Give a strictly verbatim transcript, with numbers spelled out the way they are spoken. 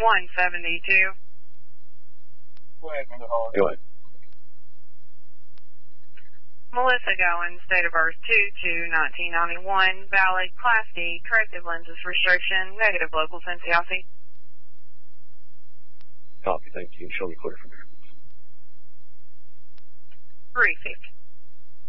one seventy-two. Go ahead, Mendenhall. Go ahead. Melissa Goins, date of birth two two nineteen ninety-one, valid, Class D, corrective lenses restriction, negative local Cincinnati. Copy, thank you. Show me clear from here. three fifty.